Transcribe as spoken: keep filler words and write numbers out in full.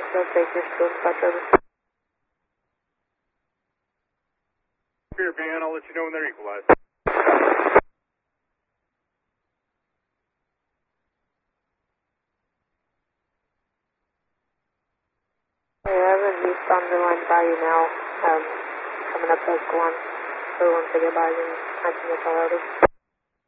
They'll take your school dispatch over. Fear van, I'll let you know when they're equalized. Hey, I have an east underline by you now, um, coming up Oak one, so once I get by, then I can get all out of